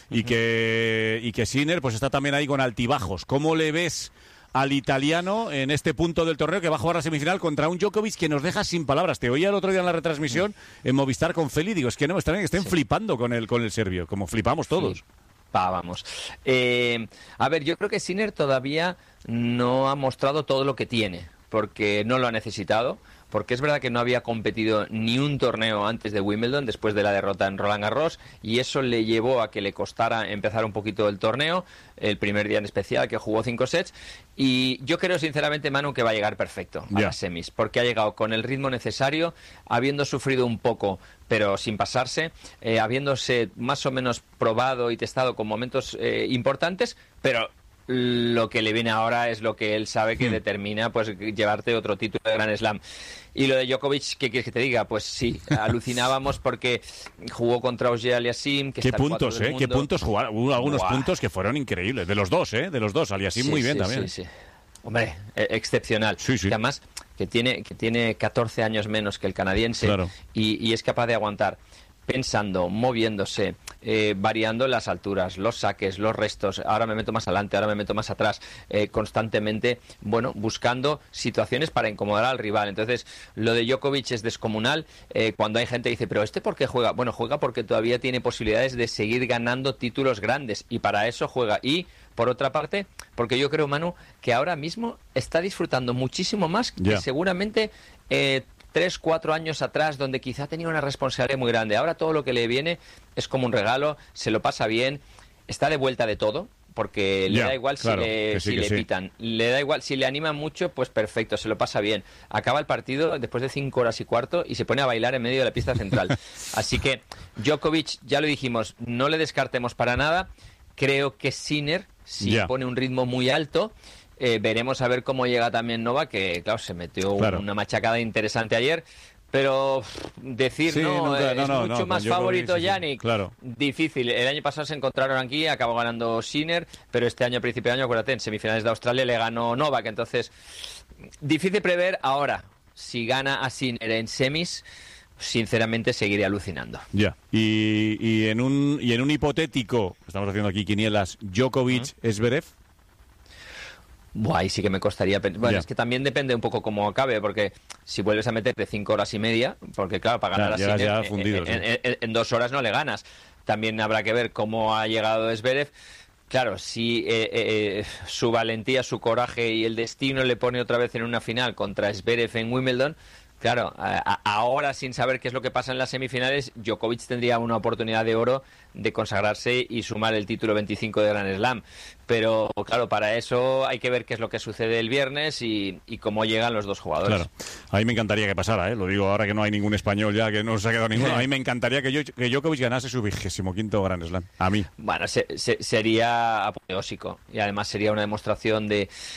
y que Sinner pues está también ahí con altibajos. ¿Cómo le ves al italiano en este punto del torneo, que va a jugar la semifinal contra un Djokovic que nos deja sin palabras? Te oía el otro día en la retransmisión en Movistar con Feli, digo, es que no, estén flipando con el serbio, como flipamos todos. Sí. Vamos. A ver, yo creo que Sinner todavía no ha mostrado todo lo que tiene, porque no lo ha necesitado, porque es verdad que no había competido ni un torneo antes de Wimbledon, después de la derrota en Roland Garros, y eso le llevó a que le costara empezar un poquito el torneo, el primer día en especial, que jugó 5 sets, y yo creo sinceramente, Manu, que va a llegar perfecto a las semis, porque ha llegado con el ritmo necesario, habiendo sufrido un poco, pero sin pasarse, habiéndose más o menos probado y testado con momentos importantes, pero lo que le viene ahora es lo que él sabe que determina pues llevarte otro título de Grand Slam. Y lo de Djokovic, ¿qué quieres que te diga? Pues sí, alucinábamos porque jugó contra Auger Aliassime, que qué está puntos, qué puntos jugaron. Hubo algunos puntos que fueron increíbles, de los dos, Aliassime sí, muy bien sí, también. Sí. Hombre, excepcional. Sí. Que además que tiene 14 años menos que el canadiense, claro. y es capaz de aguantar pensando, moviéndose, variando las alturas, los saques, los restos, ahora me meto más adelante, ahora me meto más atrás, constantemente, bueno, buscando situaciones para incomodar al rival. Entonces, lo de Djokovic es descomunal. Cuando hay gente que dice, ¿pero este por qué juega? Bueno, juega porque todavía tiene posibilidades de seguir ganando títulos grandes, y para eso juega. Y, por otra parte, porque yo creo, Manu, que ahora mismo está disfrutando muchísimo más que seguramente 3-4 años atrás, donde quizá tenía una responsabilidad muy grande. Ahora todo lo que le viene es como un regalo, se lo pasa bien, está de vuelta de todo, porque le da igual si le pitan, le da igual, si le animan mucho, pues perfecto, se lo pasa bien. Acaba el partido después de 5 horas y cuarto y se pone a bailar en medio de la pista central. Así que Djokovic, ya lo dijimos, no le descartemos para nada. Creo que Sinner, si pone un ritmo muy alto, veremos a ver cómo llega también Novak, que claro, se metió una machacada interesante ayer, pero decir es mucho más favorito Jannik, difícil. El año pasado se encontraron aquí, acabó ganando Sinner, pero este año, principio de año, acuérdate, en semifinales de Australia le ganó Novak, entonces difícil prever. Ahora, si gana a Sinner en semis, sinceramente seguiré alucinando. Y en un hipotético, estamos haciendo aquí quinielas, Djokovic-Zverev. Ahí sí que me costaría. Bueno, es que también depende un poco cómo acabe, porque si vuelves a meterte 5 horas y media, porque claro, para ganar así en 2 horas no le ganas. También habrá que ver cómo ha llegado Zverev. Claro, si su valentía, su coraje y el destino le pone otra vez en una final contra Zverev en Wimbledon, claro, ahora sin saber qué es lo que pasa en las semifinales, Djokovic tendría una oportunidad de oro de consagrarse y sumar el título 25 de Grand Slam. Pero claro, para eso hay que ver qué es lo que sucede el viernes y cómo llegan los dos jugadores. Claro, a mí me encantaría que pasara, lo digo ahora que no hay ningún español ya, que no se ha quedado ninguno. A mí me encantaría que Djokovic ganase su 25º Grand Slam. A mí. Bueno, sería apoteósico, y además sería una demostración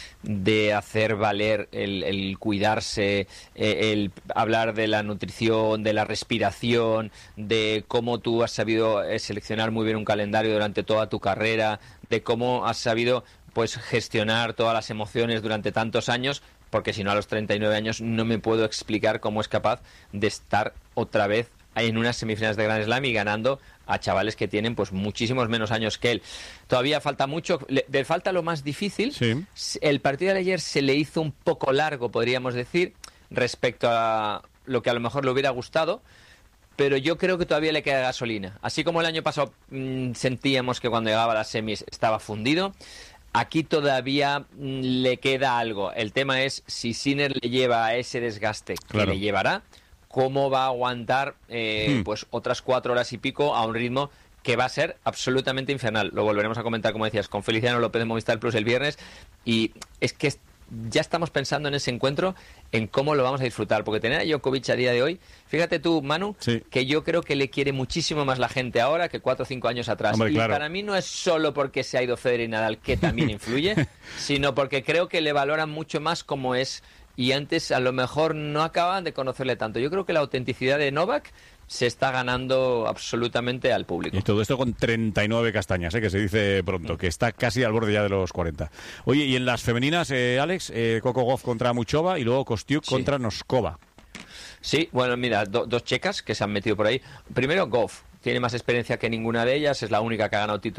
de hacer valer el cuidarse, el hablar de la nutrición, de la respiración, de cómo tú has sabido seleccionar muy bien un calendario durante toda tu carrera, de cómo has sabido pues gestionar todas las emociones durante tantos años, porque si no, a los 39 años no me puedo explicar cómo es capaz de estar otra vez en unas semifinales de Grand Slam y ganando a chavales que tienen pues muchísimos menos años que él. Todavía falta mucho, le falta lo más difícil. El partido de ayer se le hizo un poco largo, podríamos decir, respecto a lo que a lo mejor le hubiera gustado, pero yo creo que todavía le queda gasolina. Así como el año pasado sentíamos que cuando llegaba a las semis estaba fundido, aquí todavía le queda algo. El tema es si Sinner le lleva a ese desgaste que le llevará, cómo va a aguantar pues otras 4 horas y pico a un ritmo que va a ser absolutamente infernal. Lo volveremos a comentar, como decías, con Feliciano López de Movistar Plus el viernes, y es que ya estamos pensando en ese encuentro, en cómo lo vamos a disfrutar, porque tener a Djokovic a día de hoy, fíjate tú, Manu, que yo creo que le quiere muchísimo más la gente ahora que 4 o 5 años atrás. Hombre, claro. Para mí no es solo porque se ha ido Federer y Nadal, que también influye, sino porque creo que le valoran mucho más como es, y antes a lo mejor no acaban de conocerle tanto. Yo creo que la autenticidad de Novak se está ganando absolutamente al público. Y todo esto con 39 castañas, que se dice pronto, que está casi al borde ya de los 40. Oye, y en las femeninas, Alex, Coco Gauff contra Muchova y luego Kostiuk contra Noskova. Sí, bueno, mira, dos checas que se han metido por ahí. Primero, Gauff tiene más experiencia que ninguna de ellas, es la única que ha ganado título